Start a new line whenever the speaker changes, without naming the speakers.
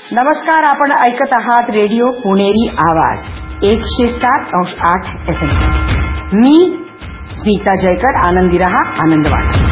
नमस्कार, आपण ऐकत आहात रेडिओ पुणेरी आवाज 107.8 FM. मी स्मिता जयकर. आनंदी रहा, आनंद वाटा.